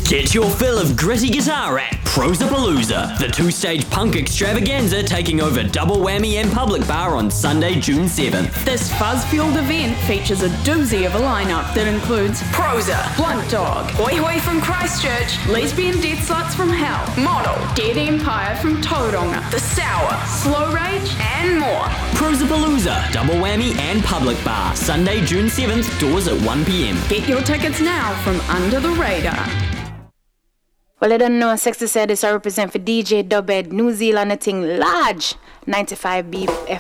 Get your fill of gritty guitar at Prosapalooza, the two-stage punk extravaganza taking over Double Whammy and Public Bar on Sunday, June 7th. This fuzz-fueled event features a doozy of a lineup that includes Prosa, Blunt Dog, Hoi Hoi from Christchurch, Lesbian Death Sluts from Hell, Model, Dead Empire from Tauranga, The Sour, Slow Rage, and more. Prosapalooza, Double Whammy and Public Bar, Sunday, June 7th, doors at 1 p.m. Get your tickets now from Under the Radar. Well, I don't know, Sexy said this I represent for DJ Dubhead, New Zealand, a thing large, 95B